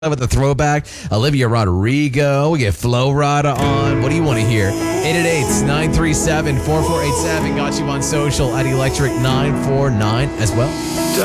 with the throwback. Olivia Rodrigo. We get Flo Rida on. What do you want to hear? 888-937-4487. Got you on social at Electric949 as well.